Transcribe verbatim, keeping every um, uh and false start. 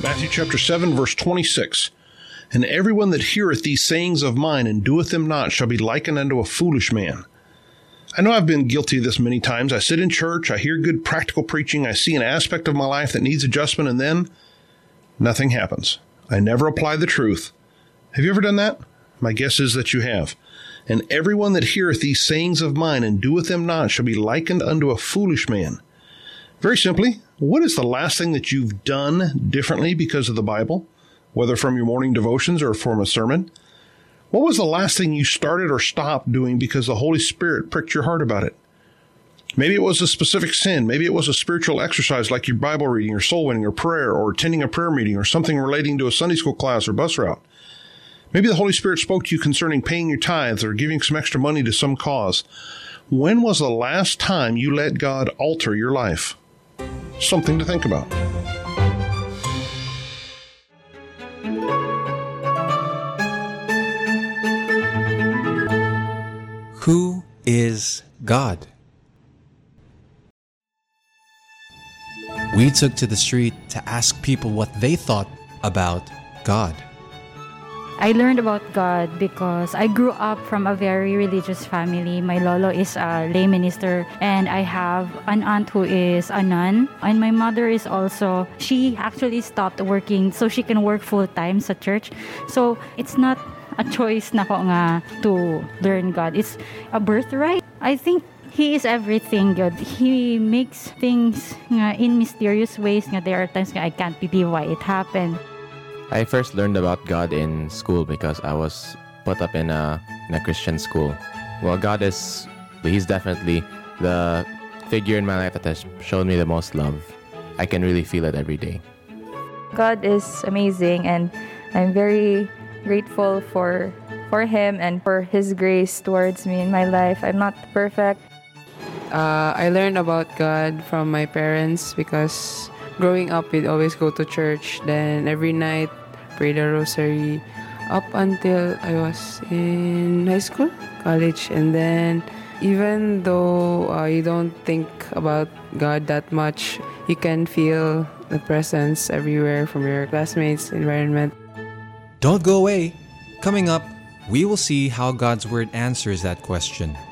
Matthew chapter seven, verse twenty-six. And everyone that heareth these sayings of mine and doeth them not shall be likened unto a foolish man. I know I've been guilty of this many times. I sit in church, I hear good practical preaching, I see an aspect of my life that needs adjustment, and then nothing happens. I never apply the truth. Have you ever done that? My guess is that you have. And everyone that heareth these sayings of mine and doeth them not shall be likened unto a foolish man. Very simply, what is the last thing that you've done differently because of the Bible, whether from your morning devotions or from a sermon? What was the last thing you started or stopped doing because the Holy Spirit pricked your heart about it? Maybe it was a specific sin. Maybe it was a spiritual exercise like your Bible reading or soul winning or prayer or attending a prayer meeting or something relating to a Sunday school class or bus route. Maybe the Holy Spirit spoke to you concerning paying your tithes or giving some extra money to some cause. When was the last time you let God alter your life? Something to think about. Who is God? We took to the street to ask people what they thought about God. I learned about God because I grew up from a very religious family. My lolo is a lay minister and I have an aunt who is a nun. And my mother is also, she actually stopped working so she can work full-time sa church. So it's not a choice na ko nga to learn God. It's a birthright. I think He is everything good. He makes things nga in mysterious ways. Nga there are times nga I can't believe why it happened. I first learned about God in school because I was put up in a, in a Christian school. Well, God is, He's definitely the figure in my life that has shown me the most love. I can really feel it every day. God is amazing and I'm very grateful for for Him and for His grace towards me in my life. I'm not perfect. Uh, I learned about God from my parents because growing up, we'd always go to church. Then every night, pray the rosary up until I was in high school, college. And then even though uh, you don't think about God that much, you can feel the presence everywhere from your classmates, environment. Don't go away. Coming up, we will see how God's Word answers that question.